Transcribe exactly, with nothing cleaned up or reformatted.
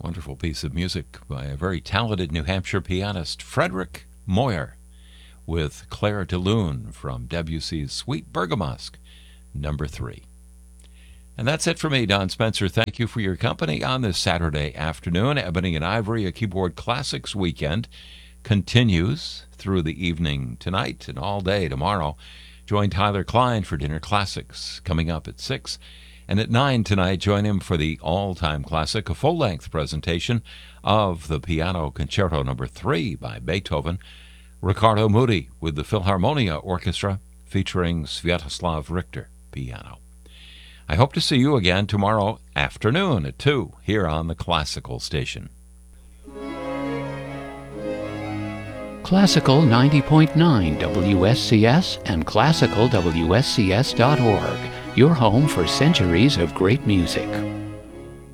Wonderful piece of music by a very talented New Hampshire pianist, Frederick Moyer, with Claire de Lune from Debussy's Sweet Bergamasque, number three. And that's it for me, Don Spencer. Thank you for your company on this Saturday afternoon. Ebony and Ivory, a Keyboard Classics weekend, continues through the evening tonight and all day tomorrow. Join Tyler Klein for Dinner Classics coming up at six. And at nine tonight, join him for the all-time classic, a full-length presentation of the Piano Concerto number three by Beethoven. Ricardo Muti with the Philharmonia Orchestra featuring Sviatoslav Richter piano. I hope to see you again tomorrow afternoon at two here on the Classical Station. Classical ninety point nine W S C S and classical W S C S dot org, your home for centuries of great music.